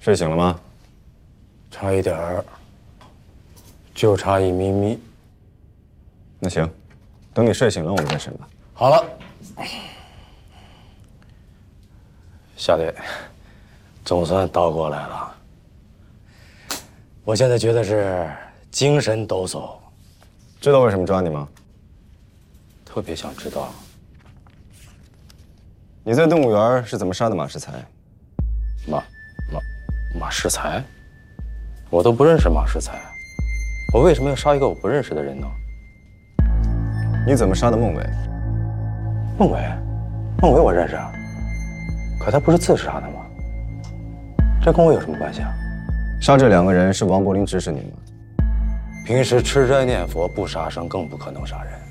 睡醒了吗？ 差一点儿，就差1咪咪。 那行，等你睡醒了，我们再审吧。 好了，小队，总算倒过来了。我现在觉得是精神抖擞， 知道为什么抓你吗？ 特别想知道你在动物园是怎么杀的马世才？ 马世才，我都不认识马世才，我为什么要杀一个我不认识的人呢？ 你怎么杀的孟伟？ 孟伟我认识啊，可他不是自杀的吗？这跟我有什么关系啊？ 杀这2个人是王柏林指使你吗？ 平时吃斋念佛不杀生，更不可能杀人。